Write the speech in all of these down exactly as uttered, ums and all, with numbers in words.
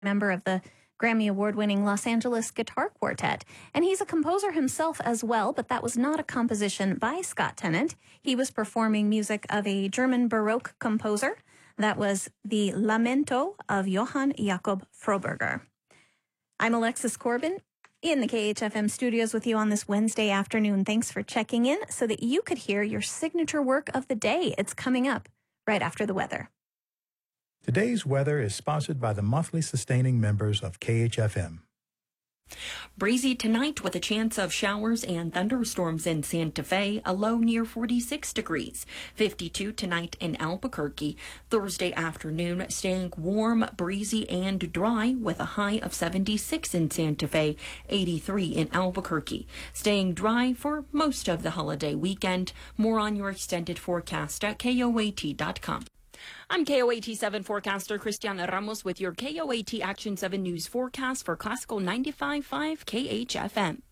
member of the Grammy Award-winning Los Angeles Guitar Quartet. And he's a composer himself as well, but that was not a composition by Scott Tennant. He was performing music of a German Baroque composer. That was the Lamento of Johann Jakob Froberger. I'm Alexis Corbin in the K H F M studios with you on this Wednesday afternoon. Thanks for checking in so that you could hear your signature work of the day. It's coming up right after the weather. Today's weather is sponsored by the monthly sustaining members of K H F M. Breezy tonight with a chance of showers and thunderstorms in Santa Fe, a low near forty-six degrees. fifty-two tonight in Albuquerque. Thursday afternoon staying warm, breezy, and dry with a high of seventy-six in Santa Fe, eighty-three in Albuquerque. Staying dry for most of the holiday weekend. More on your extended forecast at K O A T dot com. I'm K O A T seven forecaster Cristiana Ramos with your K O A T Action seven News forecast for Classical ninety-five point five K H F M.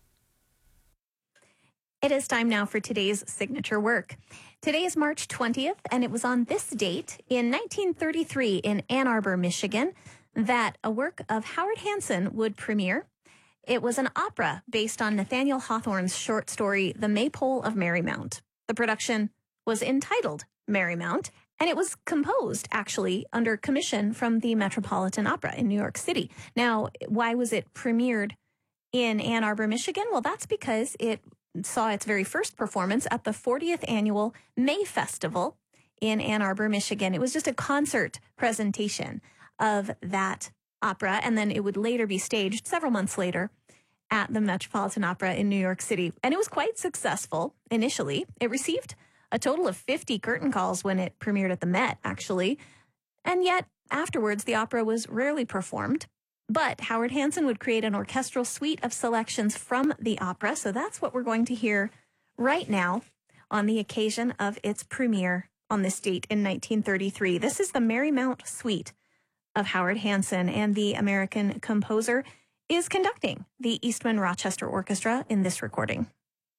It is time now for today's signature work. Today is March twentieth, and it was on this date in nineteen thirty-three in Ann Arbor, Michigan, that a work of Howard Hanson would premiere. It was an opera based on Nathaniel Hawthorne's short story, The Maypole of Merrymount. The production was entitled Merrymount, and it was composed, actually, under commission from the Metropolitan Opera in New York City. Now, why was it premiered in Ann Arbor, Michigan? Well, that's because it saw its very first performance at the fortieth Annual May Festival in Ann Arbor, Michigan. It was just a concert presentation of that opera, and then it would later be staged several months later at the Metropolitan Opera in New York City. And it was quite successful initially. It received a total of fifty curtain calls when it premiered at the Met, actually. And yet, afterwards, the opera was rarely performed. But Howard Hanson would create an orchestral suite of selections from the opera. So that's what we're going to hear right now on the occasion of its premiere on this date in nineteen thirty-three. This is the Merrymount Suite of Howard Hanson, and the American composer is conducting the Eastman Rochester Orchestra in this recording.